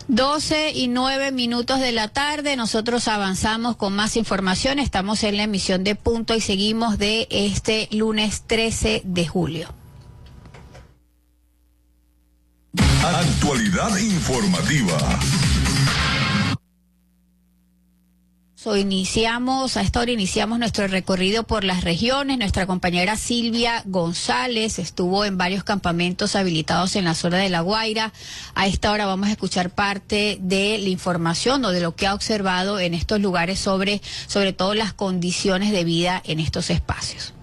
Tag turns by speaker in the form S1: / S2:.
S1: 12:09 de la tarde, nosotros avanzamos con más información, estamos en la emisión de Punto y seguimos de este lunes 13 de julio.
S2: Actualidad informativa.
S1: A esta hora iniciamos nuestro recorrido por las regiones. Nuestra compañera Silvia González estuvo en varios campamentos habilitados en la zona de La Guaira. A esta hora vamos a escuchar parte de la información o de lo que ha observado en estos lugares sobre todo las condiciones de vida en estos espacios.